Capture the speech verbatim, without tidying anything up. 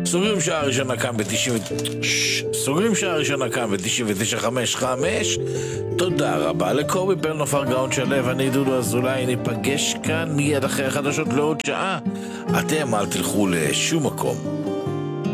סוגרים שעה ראשונה כאן ב-תשעים... סוגרים שעה ראשונה כאן ב-תשעים ותשע חמש חמש. תודה רבה לקובי פרנופר גאון שלו, אני דודו אזולאי, ניפגש כאן מיד אחרי החדשות לעוד שעה. אתם אל תלכו לשום מקום.